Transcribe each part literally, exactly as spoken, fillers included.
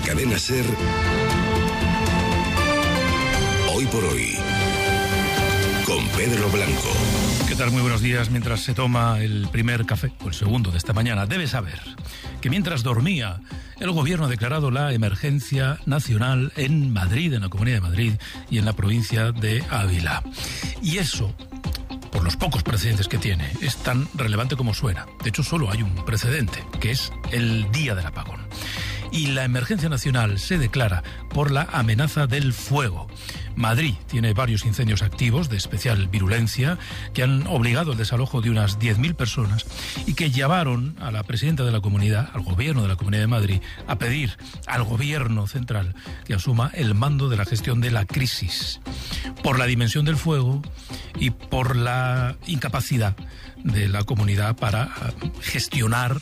cadena SER, Hoy por Hoy, con Pedro Blanco. ¿Qué tal? Muy buenos días. Mientras se toma el primer café, o el segundo de esta mañana, debe saber que mientras dormía, el gobierno ha declarado la emergencia nacional en Madrid, en la Comunidad de Madrid y en la provincia de Ávila. Y eso, por los pocos precedentes que tiene, es tan relevante como suena. De hecho, solo hay un precedente, que es el día del apagón. Y la emergencia nacional se declara por la amenaza del fuego. Madrid tiene varios incendios activos de especial virulencia que han obligado al desalojo de unas diez mil personas y que llevaron a la presidenta de la comunidad, al gobierno de la Comunidad de Madrid, a pedir al gobierno central que asuma el mando de la gestión de la crisis por la dimensión del fuego y por la incapacidad de la comunidad para gestionar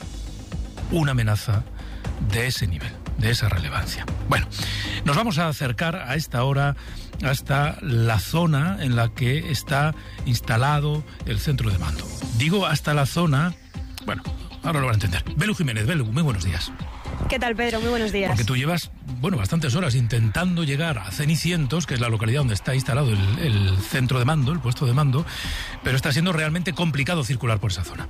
una amenaza de ese nivel, de esa relevancia. Bueno, nos vamos a acercar a esta hora hasta la zona en la que está instalado el centro de mando. Digo hasta la zona, bueno, ahora lo van a entender. Belu Jiménez, Belu, muy buenos días. ¿Qué tal, Pedro? Muy buenos días. Porque tú llevas, bueno, bastantes horas intentando llegar a Cenicientos, que es la localidad donde está instalado el, el centro de mando, el puesto de mando, pero está siendo realmente complicado circular por esa zona.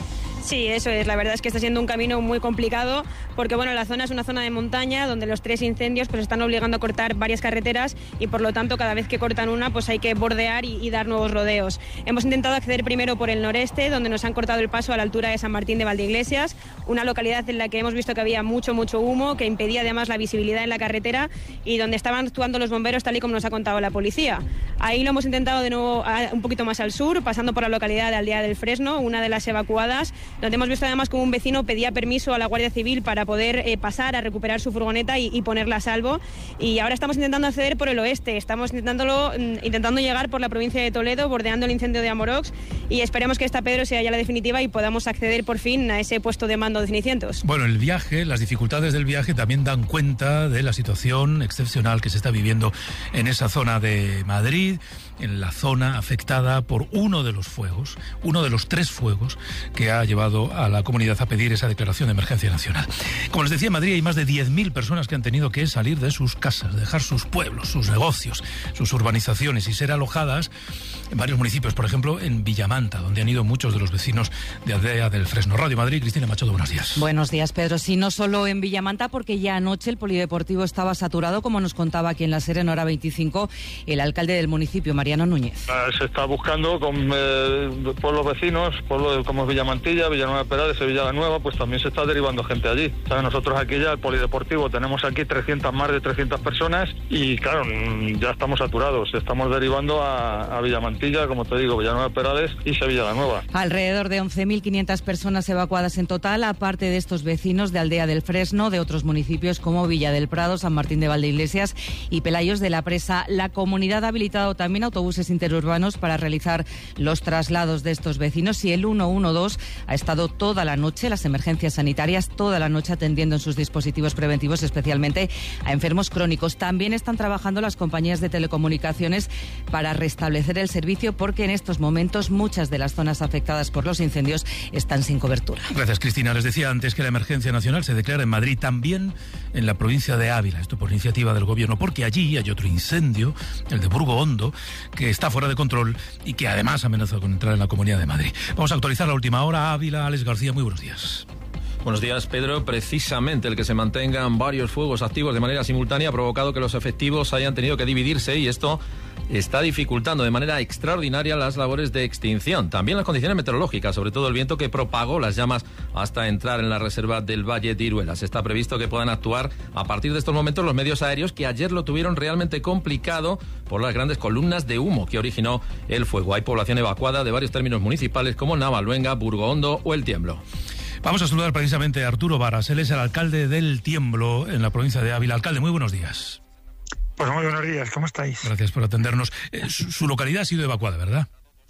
Sí, eso es. La verdad es que está siendo un camino muy complicado porque, bueno, la zona es una zona de montaña donde los tres incendios pues están obligando a cortar varias carreteras y, por lo tanto, cada vez que cortan una, pues hay que bordear y, y dar nuevos rodeos. Hemos intentado acceder primero por el noreste, donde nos han cortado el paso a la altura de San Martín de Valdeiglesias, una localidad en la que hemos visto que había mucho, mucho humo, que impedía además la visibilidad en la carretera y donde estaban actuando los bomberos tal y como nos ha contado la policía. Ahí lo hemos intentado de nuevo a, un poquito más al sur, pasando por la localidad de Aldea del Fresno, una de las evacuadas, donde hemos visto además como un vecino pedía permiso a la Guardia Civil para poder eh, pasar a recuperar su furgoneta y, y ponerla a salvo. Y ahora estamos intentando acceder por el oeste, estamos intentándolo, intentando llegar por la provincia de Toledo, bordeando el incendio de Amorox, y esperemos que esta, Pedro, sea ya la definitiva y podamos acceder por fin a ese puesto de mando de Cenicientos. Bueno, el viaje, las dificultades del viaje también dan cuenta de la situación excepcional que se está viviendo en esa zona de Madrid, en la zona afectada por uno de los fuegos, uno de los tres fuegos que ha llevado a la comunidad a pedir esa declaración de emergencia nacional. Como les decía, en Madrid hay más de diez mil personas que han tenido que salir de sus casas, dejar sus pueblos, sus negocios, sus urbanizaciones y ser alojadas en varios municipios, por ejemplo en Villamanta, donde han ido muchos de los vecinos de Aldea del Fresno. Radio Madrid, Cristina Machado, buenos días. Buenos días, Pedro. Sí, no solo en Villamanta, porque ya anoche el polideportivo estaba saturado, como nos contaba aquí en La Ser, en hora veinticinco, el alcalde del municipio, Mariano Núñez. Se está buscando con eh, pueblos vecinos, pueblos como Villamantilla, Villanueva de Perales, Sevilla la Nueva, pues también se está derivando gente allí. ¿Sabes? Nosotros aquí ya, el polideportivo, tenemos aquí trescientas, más de trescientas personas y claro, ya estamos saturados. Estamos derivando a, a Villamantilla, como te digo, Villanueva de Perales y Sevilla la Nueva. Alrededor de once mil quinientas personas evacuadas en total, aparte de estos vecinos de Aldea del Fresno, de otros municipios como Villa del Prado, San Martín de Valdeiglesias y Pelayos de la Presa. La comunidad ha habilitado también autobuses interurbanos para realizar los traslados de estos vecinos y el ciento doce ha estado toda la noche, las emergencias sanitarias, toda la noche atendiendo en sus dispositivos preventivos, especialmente a enfermos crónicos. También están trabajando las compañías de telecomunicaciones para restablecer el servicio porque en estos momentos muchas de las zonas afectadas por los incendios están sin cobertura. Gracias, Cristina. Les decía antes que la emergencia nacional se declara en Madrid, también en la provincia de Ávila, esto por iniciativa del gobierno, porque allí hay otro incendio, el de Burgo Hondo, que está fuera de control y que además amenaza con entrar en la Comunidad de Madrid. Vamos a actualizar la última hora. Ávila, Alex García, muy buenos días. Buenos días, Pedro. Precisamente el que se mantengan varios fuegos activos de manera simultánea ha provocado que los efectivos hayan tenido que dividirse y esto está dificultando de manera extraordinaria las labores de extinción. También las condiciones meteorológicas, sobre todo el viento que propagó las llamas hasta entrar en la reserva del Valle de Iruelas. Está previsto que puedan actuar a partir de estos momentos los medios aéreos, que ayer lo tuvieron realmente complicado por las grandes columnas de humo que originó el fuego. Hay población evacuada de varios términos municipales como Navaluenga, Burgo Hondo o El Tiemblo. Vamos a saludar precisamente a Arturo Varas. Él es el alcalde del Tiemblo en la provincia de Ávila. Alcalde, muy buenos días. Pues muy buenos días, ¿cómo estáis? Gracias por atendernos. Eh, su, su localidad ha sido evacuada, ¿verdad?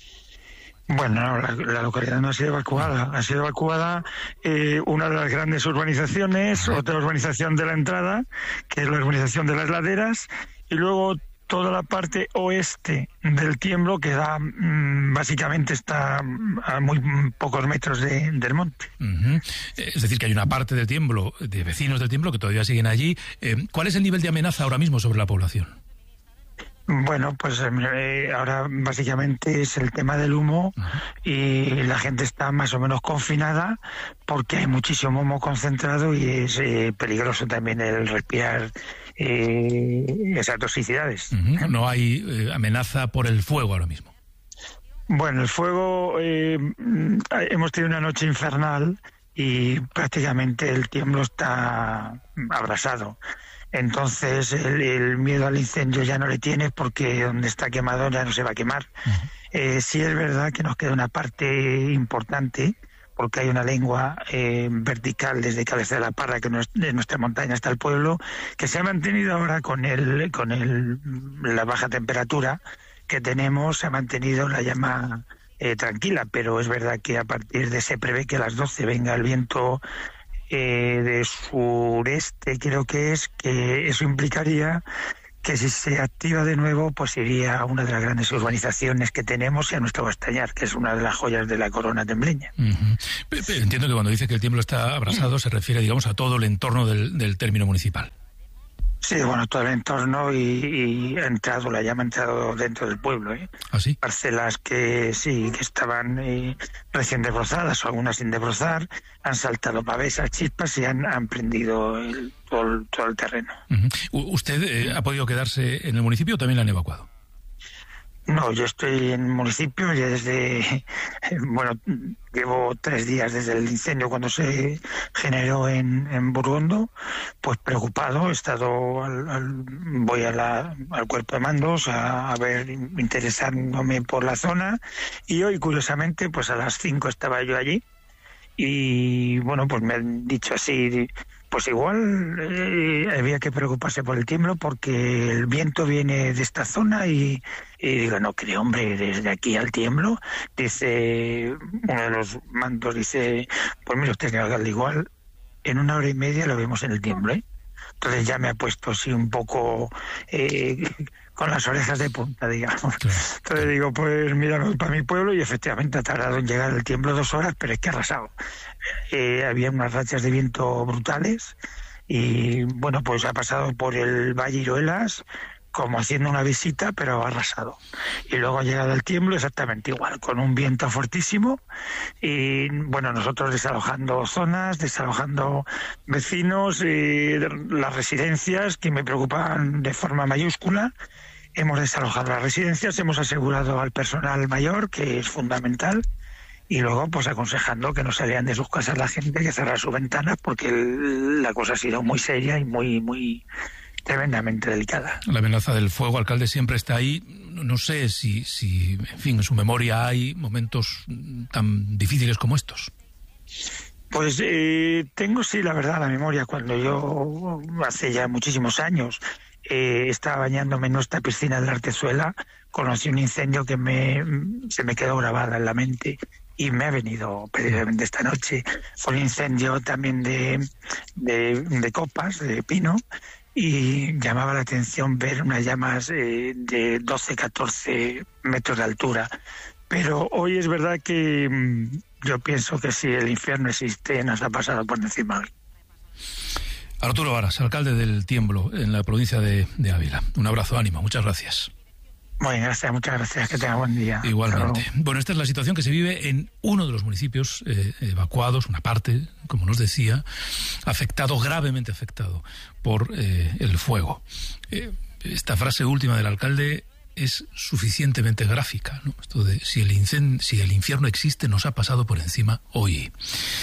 Bueno, la, la localidad no ha sido evacuada. Ha sido evacuada eh, una de las grandes urbanizaciones, otra urbanización de la entrada, que es la urbanización de las Laderas, y luego toda la parte oeste del Tiemblo queda, mmm, básicamente está a muy pocos metros de, del monte. Uh-huh. Es decir, que hay una parte del Tiemblo, de vecinos del Tiemblo, que todavía siguen allí. Eh, ¿Cuál es el nivel de amenaza ahora mismo sobre la población? Bueno, pues eh, ahora básicamente es el tema del humo y la gente está más o menos confinada porque hay muchísimo humo concentrado y es eh, peligroso también el respirar eh, esas toxicidades. Uh-huh. No hay eh, amenaza por el fuego ahora mismo. Bueno, el fuego, eh, hemos tenido una noche infernal y prácticamente el Tiemblo está abrasado. Entonces el, el miedo al incendio ya no le tiene porque donde está quemado ya no se va a quemar. Uh-huh. Eh, sí es verdad que nos queda una parte importante porque hay una lengua eh, vertical desde Cabeza de la Parra, que no es, de nuestra montaña hasta el pueblo, que se ha mantenido ahora con el con el la baja temperatura que tenemos, se ha mantenido la llama eh, tranquila, pero es verdad que a partir de se prevé que a las doce venga el viento Eh, de sureste, creo que es, que eso implicaría que si se activa de nuevo, pues iría a una de las grandes urbanizaciones que tenemos y a nuestro Bastañar, que es una de las joyas de la corona tembleña. Uh-huh. Entiendo que cuando dice que el Tiemblo está abrasado se refiere, digamos, a todo el entorno del, del término municipal. Sí, bueno, todo el entorno y, y ha entrado, la llama ha entrado dentro del pueblo, ¿eh? ¿Ah, sí? Parcelas que sí, que estaban eh, recién desbrozadas o algunas sin desbrozar, han saltado pavesas, chispas y han, han prendido el, todo, el, todo el terreno. Uh-huh. ¿Usted eh, ha podido quedarse en el municipio o también la han evacuado? No, yo estoy en el municipio ya desde, bueno, llevo tres días desde el incendio cuando se generó en, en Burgondo, pues preocupado, he estado, al, al, voy a la, al cuerpo de mandos a, a ver, interesándome por la zona, y hoy curiosamente pues a las cinco estaba yo allí y bueno, pues me han dicho así, pues igual eh, había que preocuparse por el Tiemblo porque el viento viene de esta zona y, y digo, no creo, hombre, desde aquí al Tiemblo, dice uno de los mandos, dice, pues mire usted, señor alcalde, igual en una hora y media lo vemos en el Tiemblo, ¿eh? Entonces ya me ha puesto así un poco eh, con las orejas de punta, digamos. Entonces digo, pues mira, me voy para mi pueblo y efectivamente ha tardado en llegar el Tiemblo dos horas, pero es que ha arrasado. Eh, había unas rachas de viento brutales y bueno, pues ha pasado por el Valle Iruelas como haciendo una visita, pero ha arrasado. Y luego ha llegado el Tiemblo exactamente igual, con un viento fuertísimo y bueno, nosotros desalojando zonas, desalojando vecinos y las residencias que me preocupaban de forma mayúscula. Hemos desalojado las residencias, hemos asegurado al personal mayor, que es fundamental, y luego pues aconsejando que no salían de sus casas la gente, que cerrar sus ventanas, porque el, la cosa ha sido muy seria y muy, muy tremendamente delicada. La amenaza del fuego, alcalde, siempre está ahí. No sé si, si, en fin, en su memoria hay momentos tan difíciles como estos. Pues eh, tengo, sí, la verdad, la memoria. Cuando yo, hace ya muchísimos años, eh, estaba bañándome en nuestra piscina de la Artezuela, conocí un incendio que me se me quedó grabada en la mente y me ha venido precisamente esta noche. Fue un incendio también de, de, de copas, de pino, y llamaba la atención ver unas llamas eh, de doce, catorce metros de altura. Pero hoy es verdad que mmm, yo pienso que si el infierno existe, nos ha pasado por encima hoy. Arturo Varas, alcalde del Tiemblo, en la provincia de, de Ávila. Un abrazo, ánimo, muchas gracias. Muy bien, gracias, muchas gracias, que tenga buen día. Igualmente. Bueno, esta es la situación que se vive en uno de los municipios eh, evacuados, una parte, como nos decía, afectado, gravemente afectado por eh, el fuego. Eh, esta frase última del alcalde es suficientemente gráfica, ¿no? Esto de si el, incend- si el infierno existe, nos ha pasado por encima hoy.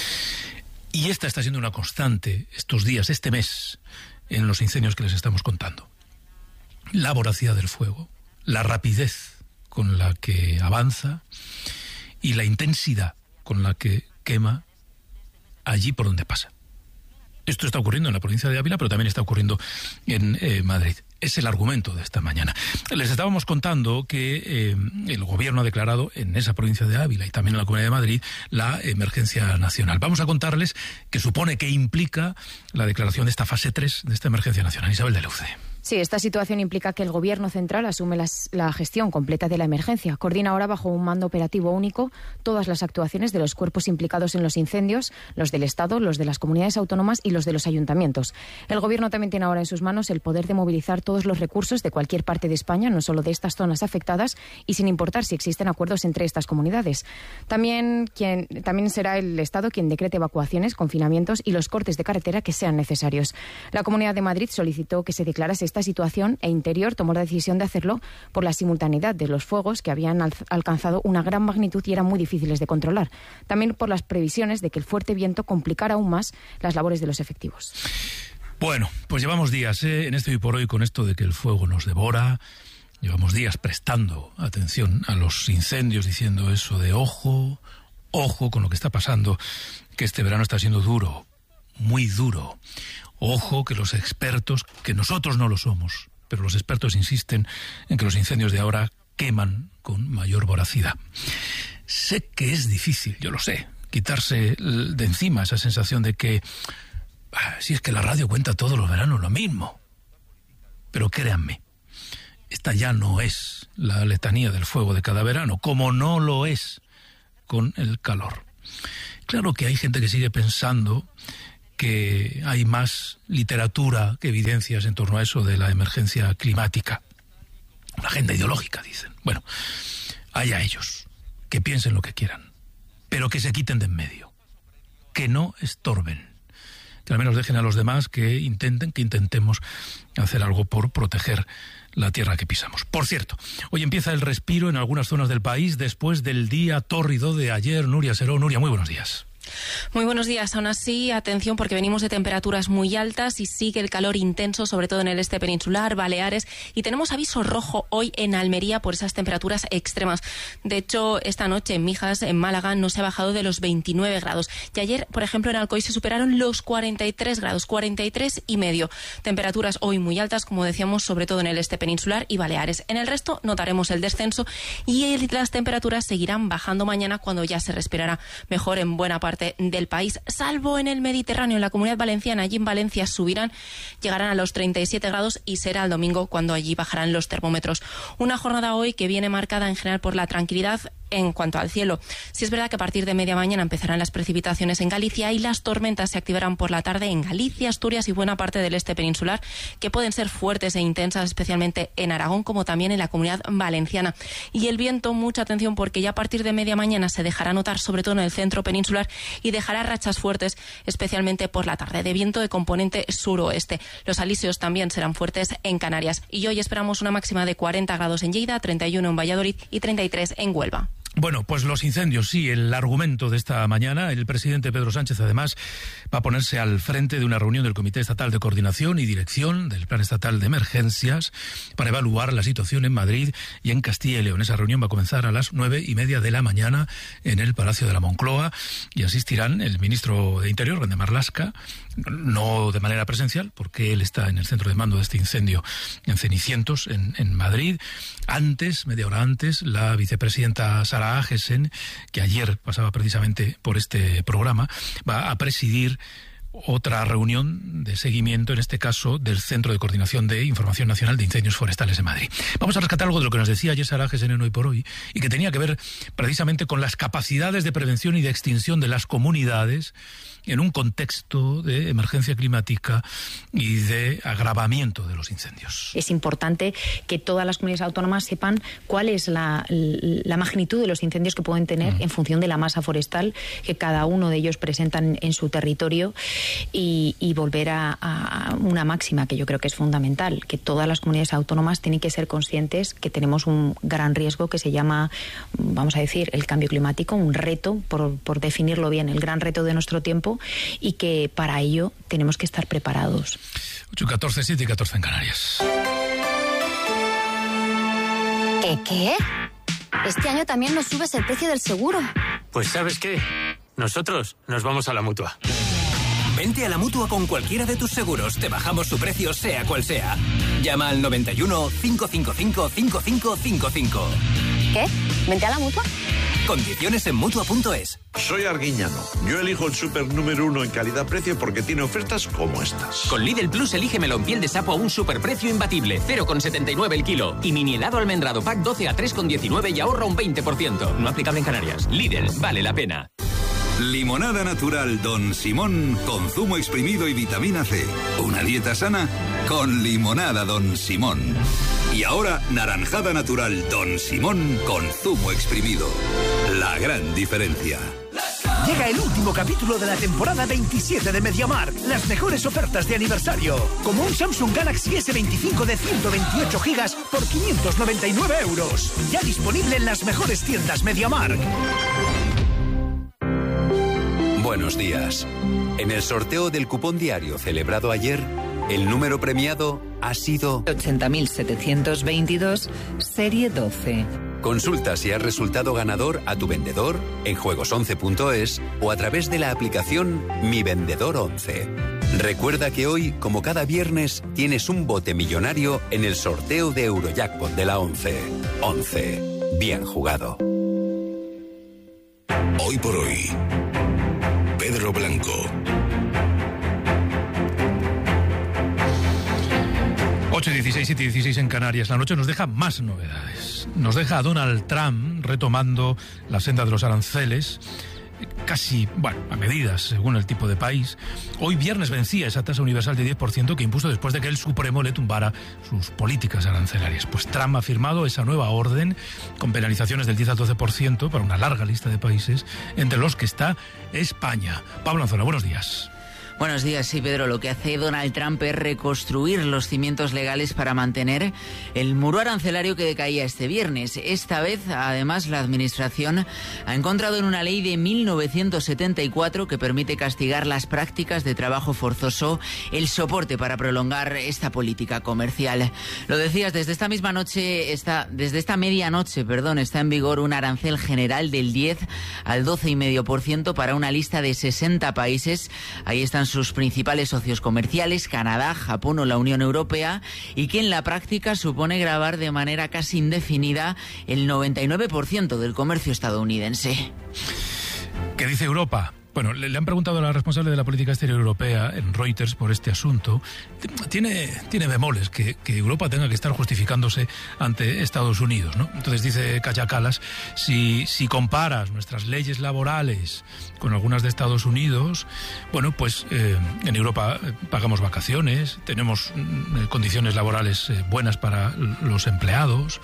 Y esta está siendo una constante estos días, este mes, en los incendios que les estamos contando. La voracidad del fuego, la rapidez con la que avanza y la intensidad con la que quema allí por donde pasa. Esto está ocurriendo en la provincia de Ávila, pero también está ocurriendo en eh, Madrid. Es el argumento de esta mañana. Les estábamos contando que eh, el gobierno ha declarado en esa provincia de Ávila y también en la Comunidad de Madrid la emergencia nacional. Vamos a contarles qué supone, qué implica la declaración de esta fase tres de esta emergencia nacional. Isabel de Leuce. Sí, esta situación implica que el Gobierno central asume las, la gestión completa de la emergencia. Coordina ahora bajo un mando operativo único todas las actuaciones de los cuerpos implicados en los incendios, los del Estado, los de las comunidades autónomas y los de los ayuntamientos. El Gobierno también tiene ahora en sus manos el poder de movilizar todos los recursos de cualquier parte de España, no solo de estas zonas afectadas, y sin importar si existen acuerdos entre estas comunidades. También, quien, también será el Estado quien decrete evacuaciones, confinamientos y los cortes de carretera que sean necesarios. La Comunidad de Madrid solicitó que se declarase esta situación e Interior tomó la decisión de hacerlo por la simultaneidad de los fuegos que habían al- alcanzado una gran magnitud y eran muy difíciles de controlar. También por las previsiones de que el fuerte viento complicara aún más las labores de los efectivos. Bueno, pues llevamos días ¿eh? en este Hoy por Hoy con esto de que el fuego nos devora. Llevamos días prestando atención a los incendios, diciendo eso de ojo, ojo con lo que está pasando, que este verano está siendo duro, muy duro. Ojo que los expertos, que nosotros no lo somos, pero los expertos insisten en que los incendios de ahora queman con mayor voracidad. Sé que es difícil, yo lo sé, quitarse de encima esa sensación de que ah, si es que la radio cuenta todos los veranos lo mismo. Pero créanme, esta ya no es la letanía del fuego de cada verano, como no lo es con el calor. Claro que hay gente que sigue pensando que hay más literatura que evidencias en torno a eso de la emergencia climática. Una agenda ideológica, dicen. Bueno, haya ellos, que piensen lo que quieran, pero que se quiten de en medio, que no estorben, que al menos dejen a los demás que intenten, que intentemos hacer algo por proteger la tierra que pisamos. Por cierto, hoy empieza el respiro en algunas zonas del país después del día tórrido de ayer. Nuria Seró. Nuria, muy buenos días. Muy buenos días. Aún así, atención porque venimos de temperaturas muy altas y sigue el calor intenso, sobre todo en el este peninsular, Baleares, y tenemos aviso rojo hoy en Almería por esas temperaturas extremas. De hecho, esta noche en Mijas, en Málaga, no se ha bajado de los veintinueve grados. Y ayer, por ejemplo, en Alcoy se superaron los cuarenta y tres grados, cuarenta y tres y medio. Temperaturas hoy muy altas, como decíamos, sobre todo en el este peninsular y Baleares. En el resto notaremos el descenso y las temperaturas seguirán bajando mañana cuando ya se respirará mejor en buena parte del país, salvo en el Mediterráneo, en la Comunidad Valenciana. Allí en Valencia subirán, llegarán a los treinta y siete grados y será el domingo cuando allí bajarán los termómetros. Una jornada hoy que viene marcada en general por la tranquilidad en cuanto al cielo. Sí es verdad que a partir de media mañana empezarán las precipitaciones en Galicia y las tormentas se activarán por la tarde en Galicia, Asturias y buena parte del este peninsular, que pueden ser fuertes e intensas, especialmente en Aragón, como también en la Comunidad Valenciana. Y el viento, mucha atención porque ya a partir de media mañana se dejará notar, sobre todo en el centro peninsular, y dejará rachas fuertes, especialmente por la tarde, de viento de componente suroeste. Los alisios también serán fuertes en Canarias. Y hoy esperamos una máxima de cuarenta grados en Lleida, treinta y uno en Valladolid y treinta y tres en Huelva. Bueno, pues los incendios, sí, el argumento de esta mañana. El presidente Pedro Sánchez, además, va a ponerse al frente de una reunión del Comité Estatal de Coordinación y Dirección del Plan Estatal de Emergencias para evaluar la situación en Madrid y en Castilla y León. Esa reunión va a comenzar a las nueve y media de la mañana en el Palacio de la Moncloa y asistirán el ministro de Interior, Grande Marlaska, no de manera presencial, porque él está en el centro de mando de este incendio en Cenicientos, en, en Madrid. Antes, media hora antes, la vicepresidenta Sara Agesen, que ayer pasaba precisamente por este programa, va a presidir otra reunión de seguimiento, en este caso, del Centro de Coordinación de Información Nacional de Incendios Forestales de Madrid. Vamos a rescatar algo de lo que nos decía ayer Sara Agesen en Hoy por Hoy, y que tenía que ver precisamente con las capacidades de prevención y de extinción de las comunidades en un contexto de emergencia climática y de agravamiento de los incendios. Es importante que todas las comunidades autónomas sepan cuál es la, la magnitud de los incendios que pueden tener mm. en función de la masa forestal que cada uno de ellos presentan en su territorio y, y volver a, a una máxima que yo creo que es fundamental, que todas las comunidades autónomas tienen que ser conscientes que tenemos un gran riesgo que se llama, vamos a decir, el cambio climático, un reto, por, por definirlo bien, el gran reto de nuestro tiempo, y que para ello tenemos que estar preparados. ocho y catorce, siete y catorce en Canarias. ¿Qué qué? Este año también nos subes el precio del seguro. Pues ¿sabes qué? Nosotros nos vamos a la Mutua. Vente a la Mutua con cualquiera de tus seguros. Te bajamos su precio sea cual sea. Llama al noventa y uno, cinco cinco cinco, cinco cinco cinco cinco. ¿Qué? ¿Vente a la Mutua? Condiciones en Mutua punto es. Soy Arguiñano. Yo elijo el súper número uno en calidad-precio porque tiene ofertas como estas. Con Lidl Plus elige melón piel de sapo a un superprecio imbatible, cero coma setenta y nueve el kilo. Y mini helado almendrado pack doce a tres coma diecinueve y ahorra un veinte por ciento. No aplicable en Canarias. Lidl, vale la pena. Limonada natural Don Simón con zumo exprimido y vitamina C. Una dieta sana con limonada Don Simón. Y ahora naranjada natural Don Simón con zumo exprimido. La gran diferencia. Llega el último capítulo de la temporada veintisiete de MediaMarkt. Las mejores ofertas de aniversario. Como un Samsung Galaxy ese veinticinco de ciento veintiocho gigas por quinientos noventa y nueve euros. Ya disponible en las mejores tiendas MediaMarkt. Buenos días. En el sorteo del cupón diario celebrado ayer, el número premiado ha sido ochenta mil setecientos veintidós, serie doce. Consulta si has resultado ganador a tu vendedor en juegos once punto es o a través de la aplicación Mi Vendedor once. Recuerda que hoy, como cada viernes, tienes un bote millonario en el sorteo de Eurojackpot de la once. once. Bien jugado. Hoy por hoy, Pedro Blanco. ocho y dieciséis, siete y dieciséis en Canarias. La noche nos deja más novedades. Nos deja a Donald Trump retomando la senda de los aranceles, casi, bueno, a medidas según el tipo de país. Hoy viernes vencía esa tasa universal de diez por ciento que impuso después de que el Supremo le tumbara sus políticas arancelarias. Pues Trump ha firmado esa nueva orden con penalizaciones del diez al doce por ciento para una larga lista de países, entre los que está España. Pablo Anzola, buenos días. Buenos días, sí, Pedro. Lo que hace Donald Trump es reconstruir los cimientos legales para mantener el muro arancelario que decaía este viernes. Esta vez, además, la Administración ha encontrado en una ley de mil novecientos setenta y cuatro que permite castigar las prácticas de trabajo forzoso el soporte para prolongar esta política comercial. Lo decías, desde esta misma noche, está, desde esta medianoche, perdón, está en vigor un arancel general del diez al doce coma cinco por ciento para una lista de sesenta países. Ahí están sus principales socios comerciales, Canadá, Japón o la Unión Europea, y que en la práctica supone gravar de manera casi indefinida el noventa y nueve por ciento del comercio estadounidense. ¿Qué dice Europa? Bueno, le, le han preguntado a la responsable de la política exterior europea en Reuters por este asunto. Tiene, tiene bemoles que, que Europa tenga que estar justificándose ante Estados Unidos, ¿no? Entonces dice Kaja Kallas, si, si comparas nuestras leyes laborales con algunas de Estados Unidos, bueno, pues eh, en Europa pagamos vacaciones, tenemos eh, condiciones laborales eh, buenas para los empleados,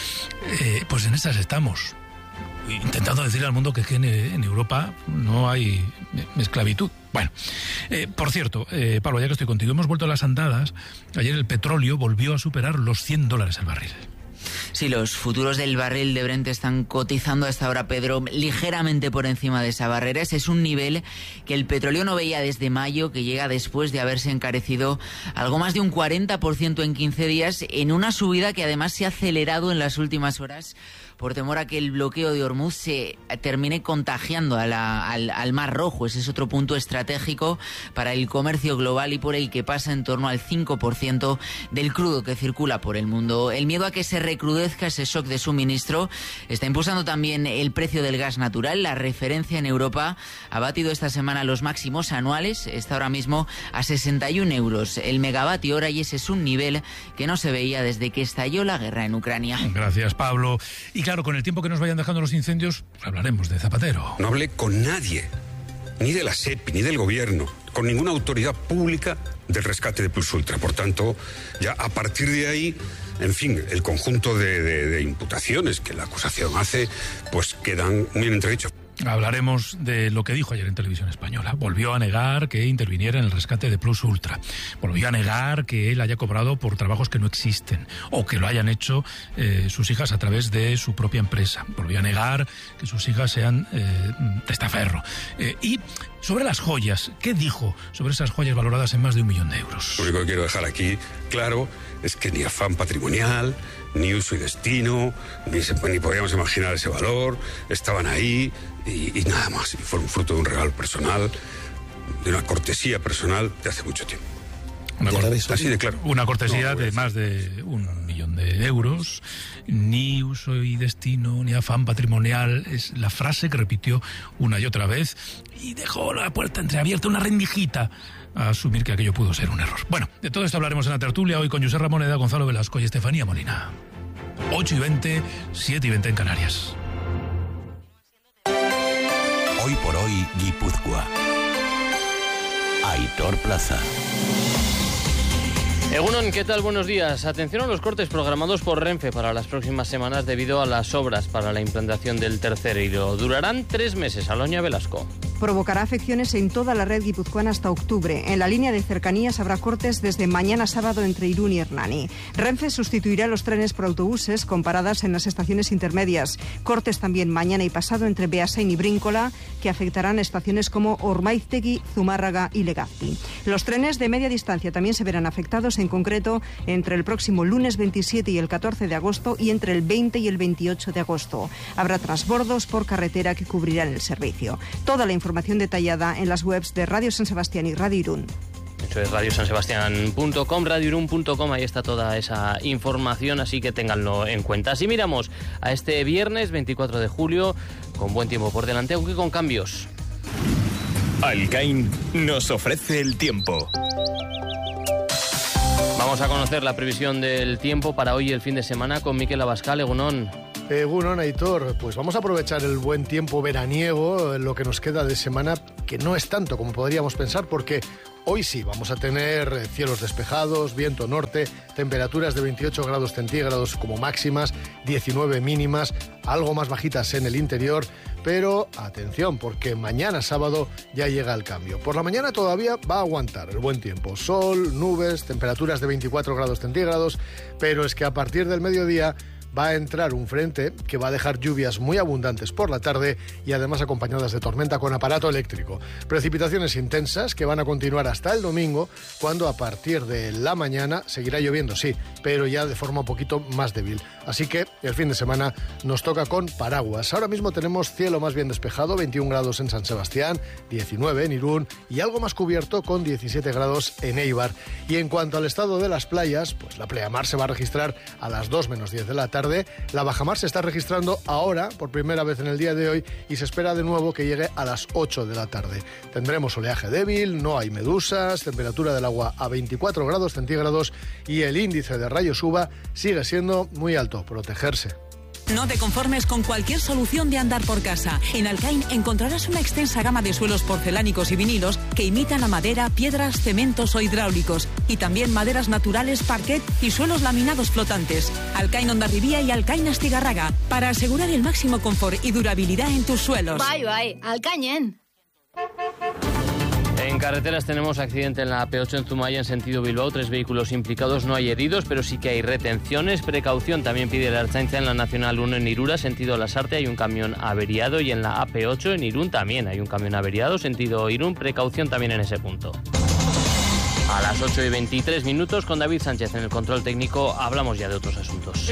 eh, pues en esas estamos. Intentando decirle al mundo que, que en, en Europa no hay esclavitud. Bueno, eh, por cierto, eh, Pablo, ya que estoy contigo, hemos vuelto a las andadas. Ayer el petróleo volvió a superar los cien dólares el barril. Sí, los futuros del barril de Brent están cotizando hasta ahora, Pedro, ligeramente por encima de esa barrera. Ese es un nivel que el petróleo no veía desde mayo, que llega después de haberse encarecido algo más de un cuarenta por ciento en quince días, en una subida que además se ha acelerado en las últimas horas por temor a que el bloqueo de Hormuz se termine contagiando a la, al, al Mar Rojo. Ese es otro punto estratégico para el comercio global y por el que pasa en torno al cinco por ciento del crudo que circula por el mundo. El miedo a que se recrudezca ese shock de suministro está impulsando también el precio del gas natural. La referencia en Europa ha batido esta semana los máximos anuales. Está ahora mismo a sesenta y un euros el megavatio hora y ese es un nivel que no se veía desde que estalló la guerra en Ucrania. Gracias, Pablo. Y claro, con el tiempo que nos vayan dejando los incendios, pues hablaremos de Zapatero. No hablé con nadie, ni de la SEPI, ni del gobierno, con ninguna autoridad pública del rescate de Plus Ultra. Por tanto, ya a partir de ahí, en fin, el conjunto de, de, de imputaciones que la acusación hace, pues quedan muy en entredicho. Hablaremos de lo que dijo ayer en Televisión Española. Volvió a negar que interviniera en el rescate de Plus Ultra. Volvió a negar que él haya cobrado por trabajos que no existen o que lo hayan hecho eh, sus hijas a través de su propia empresa. Volvió a negar que sus hijas sean eh, testaferro. Eh, y sobre las joyas, ¿qué dijo sobre esas joyas valoradas en más de un millón de euros? Lo único que quiero dejar aquí claro es que ni afán patrimonial, ni uso y destino, ni, se, ni podíamos imaginar ese valor, estaban ahí y, y nada más. Y fueron fruto de un regalo personal de una cortesía personal de hace mucho tiempo. Una, cor así de claro. Una cortesía no, de más de un millón de euros. Ni uso y destino, ni afán patrimonial. Es la frase que repitió una y otra vez y dejó la puerta entreabierta, una rendijita a asumir que aquello pudo ser un error. Bueno, de todo esto hablaremos en la tertulia hoy con José Ramoneda, Gonzalo Velasco y Estefanía Molina. ocho y veinte, siete y veinte en Canarias. Hoy por hoy, Guipúzcoa. Aitor Plaza. Egunon, ¿qué tal? Buenos días. Atención a los cortes programados por Renfe para las próximas semanas debido a las obras para la implantación del tercer hilo. Durarán tres meses. Aloña Velasco. Provocará afecciones en toda la red guipuzcoana hasta octubre. En la línea de cercanías habrá cortes desde mañana sábado entre Irún y Hernani. Renfe sustituirá los trenes por autobuses con paradas en las estaciones intermedias. Cortes también mañana y pasado entre Beasain y Bríncola, que afectarán estaciones como Ormaiztegui, Zumárraga y Legazpi. Los trenes de media distancia también se verán afectados, en concreto entre el próximo lunes veintisiete y el catorce de agosto y entre el veinte y el veintiocho de agosto. Habrá transbordos por carretera que cubrirán el servicio. Toda la información detallada en las webs de Radio San Sebastián y Radio Irún. Eso es radio san sebastián punto com, radio irún punto com, ahí está toda esa información, así que ténganlo en cuenta. Así miramos a este viernes veinticuatro de julio, con buen tiempo por delante, aunque con cambios. Alcain nos ofrece el tiempo. Vamos a conocer la previsión del tiempo para hoy y el fin de semana con Miquel Abascal. Egunon. Egunon, Aitor, pues vamos a aprovechar el buen tiempo veraniego, lo que nos queda de semana, que no es tanto como podríamos pensar, porque hoy sí vamos a tener cielos despejados, viento norte, temperaturas de veintiocho grados centígrados como máximas, diecinueve mínimas, algo más bajitas en el interior, pero atención, porque mañana sábado ya llega el cambio. Por la mañana todavía va a aguantar el buen tiempo, sol, nubes, temperaturas de veinticuatro grados centígrados, pero es que a partir del mediodía va a entrar un frente que va a dejar lluvias muy abundantes por la tarde y además acompañadas de tormenta con aparato eléctrico. Precipitaciones intensas que van a continuar hasta el domingo, cuando a partir de la mañana seguirá lloviendo, sí, pero ya de forma un poquito más débil. Así que el fin de semana nos toca con paraguas. Ahora mismo tenemos cielo más bien despejado, veintiún grados en San Sebastián, diecinueve en Irún y algo más cubierto con diecisiete grados en Eibar. Y en cuanto al estado de las playas, pues la pleamar se va a registrar a las dos menos diez de la tarde. La bajamar se está registrando ahora por primera vez en el día de hoy y se espera de nuevo que llegue a las ocho de la tarde. Tendremos oleaje débil, no hay medusas, temperatura del agua a veinticuatro grados centígrados y el índice de rayos U V A sigue siendo muy alto. Protegerse. No te conformes con cualquier solución de andar por casa. En Alcain encontrarás una extensa gama de suelos porcelánicos y vinilos que imitan la madera, piedras, cementos o hidráulicos. Y también maderas naturales, parquet y suelos laminados flotantes. Alcain Hondarribía y Alcain Astigarraga, para asegurar el máximo confort y durabilidad en tus suelos. Bye, bye. Alcañen. En carreteras tenemos accidente en la A P ocho en Zumaya en sentido Bilbao, tres vehículos implicados, no hay heridos, pero sí que hay retenciones. Precaución también pide la Ertzaintza en la Nacional uno en Irura, sentido Lasarte, hay un camión averiado, y en la A P ocho en Irún también hay un camión averiado, sentido Irún, precaución también en ese punto. A las ocho y veintitrés minutos, con David Sánchez en el control técnico, hablamos ya de otros asuntos.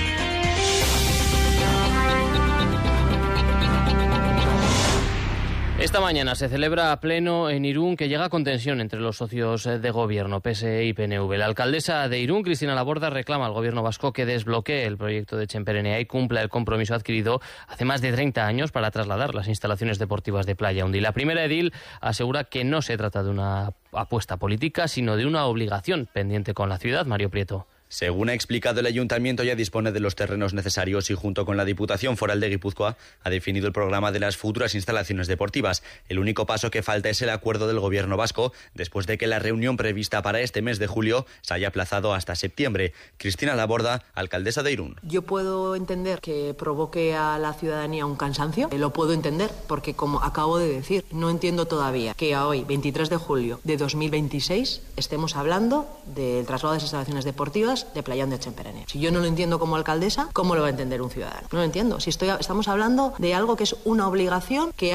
Esta mañana se celebra a pleno en Irún, que llega con tensión entre los socios de gobierno, P S E y P N V. La alcaldesa de Irún, Cristina Laborda, reclama al gobierno vasco que desbloquee el proyecto de Txenperenea y cumpla el compromiso adquirido hace más de treinta años para trasladar las instalaciones deportivas de Playa Undi. La primera edil asegura que no se trata de una apuesta política, sino de una obligación pendiente con la ciudad. Mario Prieto. Según ha explicado, el Ayuntamiento ya dispone de los terrenos necesarios y, junto con la Diputación Foral de Guipúzcoa, ha definido el programa de las futuras instalaciones deportivas. El único paso que falta es el acuerdo del Gobierno vasco, después de que la reunión prevista para este mes de julio se haya aplazado hasta septiembre. Cristina Laborda, alcaldesa de Irún. Yo puedo entender que provoque a la ciudadanía un cansancio, lo puedo entender, porque como acabo de decir, no entiendo todavía que a hoy, veintitrés de julio de dos mil veintiséis, estemos hablando del traslado de las instalaciones deportivas de Playa Undi a Txenperenea. Si yo no lo entiendo como alcaldesa, ¿cómo lo va a entender un ciudadano? No lo entiendo. Si estoy, estamos hablando de algo que es una obligación que hay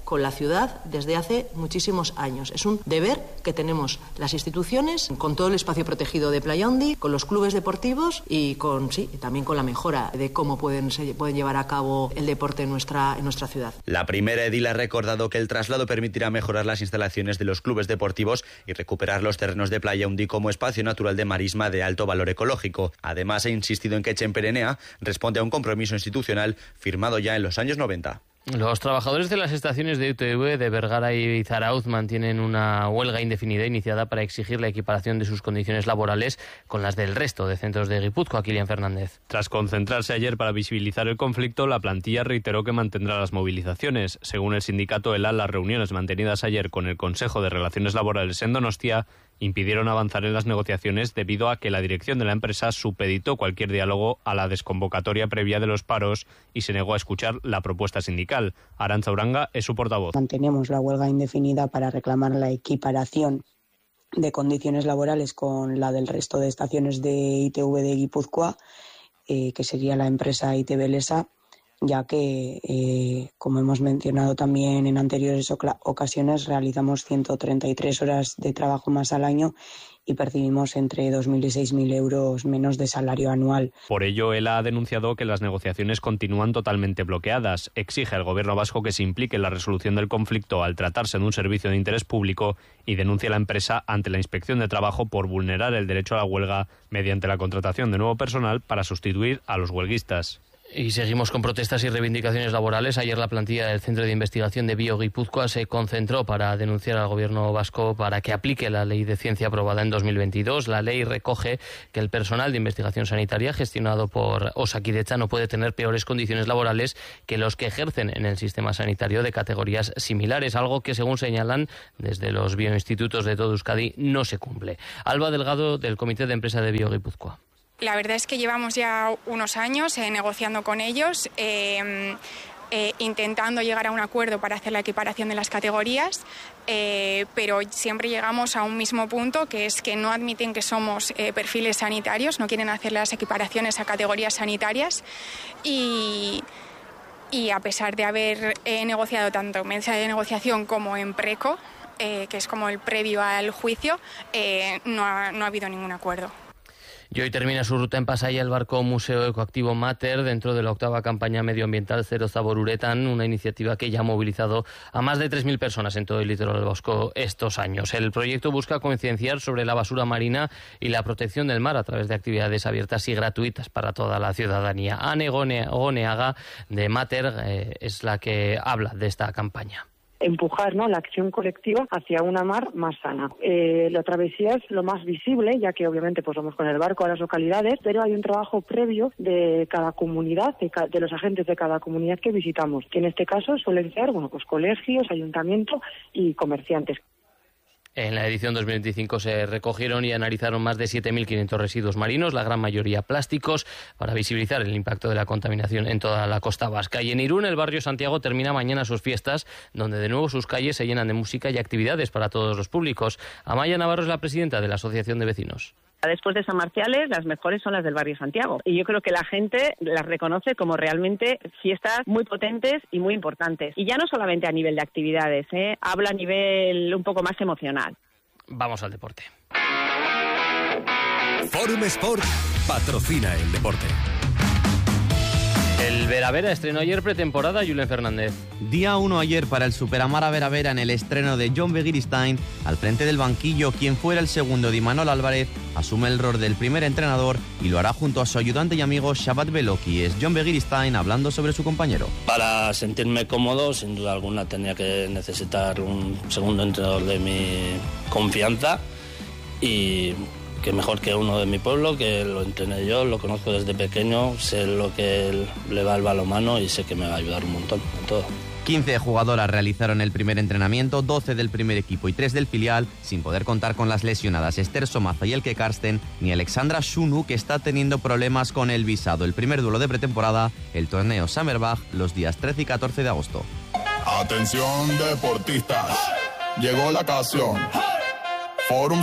con la ciudad desde hace muchísimos años. Es un deber que tenemos las instituciones, con todo el espacio protegido de Playa Hondi, con los clubes deportivos y con, sí, también con la mejora de cómo pueden, se pueden llevar a cabo el deporte en nuestra, en nuestra ciudad. La primera edil ha recordado que el traslado permitirá mejorar las instalaciones de los clubes deportivos y recuperar los terrenos de Playa Hondi como espacio natural de marisma de alto valor ecológico. Además, ha insistido en que Chemperenea responde a un compromiso institucional firmado ya en los años noventa. Los trabajadores de las estaciones de U T V de Bergara y Zarauz mantienen una huelga indefinida iniciada para exigir la equiparación de sus condiciones laborales con las del resto de centros de Guipúzcoa. Kilian Fernández. Tras concentrarse ayer para visibilizar el conflicto, la plantilla reiteró que mantendrá las movilizaciones. Según el sindicato ELA, las reuniones mantenidas ayer con el Consejo de Relaciones Laborales en Donostia impidieron avanzar en las negociaciones debido a que la dirección de la empresa supeditó cualquier diálogo a la desconvocatoria previa de los paros y se negó a escuchar la propuesta sindical. Arantza Uranga es su portavoz. Mantenemos la huelga indefinida para reclamar la equiparación de condiciones laborales con la del resto de estaciones de I T V de Guipúzcoa, eh, que sería la empresa I T V Lesa, ya que, eh, como hemos mencionado también en anteriores ocasiones, realizamos ciento treinta y tres horas de trabajo más al año y percibimos entre dos mil y seis mil euros menos de salario anual. Por ello, él ha denunciado que las negociaciones continúan totalmente bloqueadas. Exige al gobierno vasco que se implique en la resolución del conflicto al tratarse de un servicio de interés público y denuncia a la empresa ante la Inspección de Trabajo por vulnerar el derecho a la huelga mediante la contratación de nuevo personal para sustituir a los huelguistas. Y seguimos con protestas y reivindicaciones laborales. Ayer la plantilla del Centro de Investigación de Bio Guipúzcoa se concentró para denunciar al gobierno vasco para que aplique la ley de ciencia aprobada en dos mil veintidós. La ley recoge que el personal de investigación sanitaria gestionado por Osakidetza no puede tener peores condiciones laborales que los que ejercen en el sistema sanitario de categorías similares, algo que, según señalan desde los bioinstitutos de todo Euskadi, no se cumple. Alba Delgado, del Comité de Empresa de Bio Guipúzcoa. La verdad es que llevamos ya unos años eh, negociando con ellos, eh, eh, intentando llegar a un acuerdo para hacer la equiparación de las categorías, eh, pero siempre llegamos a un mismo punto, que es que no admiten que somos eh, perfiles sanitarios, no quieren hacer las equiparaciones a categorías sanitarias y... Y a pesar de haber eh, negociado tanto en mesa de negociación como en preco, eh, que es como el previo al juicio, eh, no ha, no ha habido ningún acuerdo. Y hoy termina su ruta en Pasaia el barco Museo Ecoactivo Mater dentro de la octava campaña medioambiental Cero Zabor Uretan, una iniciativa que ya ha movilizado a más de tres mil personas en todo el litoral vasco estos años. El proyecto busca concienciar sobre la basura marina y la protección del mar a través de actividades abiertas y gratuitas para toda la ciudadanía. Ane Goneaga de Mater eh, es la que habla de esta campaña. Empujar, ¿no?, la acción colectiva hacia una mar más sana. Eh, la travesía es lo más visible, ya que obviamente pues vamos con el barco a las localidades, pero hay un trabajo previo de cada comunidad, de, ca- de los agentes de cada comunidad que visitamos, que en este caso suelen ser, bueno, pues colegios, ayuntamientos y comerciantes. En la edición dos mil veinticinco se recogieron y analizaron más de siete mil quinientos residuos marinos, la gran mayoría plásticos, para visibilizar el impacto de la contaminación en toda la costa vasca. Y en Irún, el barrio Santiago termina mañana sus fiestas, donde de nuevo sus calles se llenan de música y actividades para todos los públicos. Amaya Navarro es la presidenta de la Asociación de Vecinos. Después de San Marciales, las mejores son las del barrio Santiago. Y yo creo que la gente las reconoce como realmente fiestas muy potentes y muy importantes. Y ya no solamente a nivel de actividades, ¿eh? Habla a nivel un poco más emocional. Vamos al deporte. Forum Sport patrocina el deporte. El Vera Vera estrenó ayer pretemporada, Julen Fernández. Día uno ayer para el Superamara Vera Vera en el estreno de John Begiristain. Al frente del banquillo, quien fuera el segundo de Imanol Álvarez, asume el rol del primer entrenador y lo hará junto a su ayudante y amigo Shabbat Beloki. Es John Begiristain hablando sobre su compañero. Para sentirme cómodo, sin duda alguna tenía que necesitar un segundo entrenador de mi confianza y... que mejor que uno de mi pueblo, que lo entrené yo, lo conozco desde pequeño, sé lo que le va al balonmano y sé que me va a ayudar un montón en todo. quince jugadoras realizaron el primer entrenamiento, doce del primer equipo y tres del filial, sin poder contar con las lesionadas Esther Somaza y Elke Karsten, ni Alexandra Shunu, que está teniendo problemas con el visado. El primer duelo de pretemporada, el torneo Summerbach, los días trece y catorce de agosto. Atención deportistas, llegó la ocasión. Forum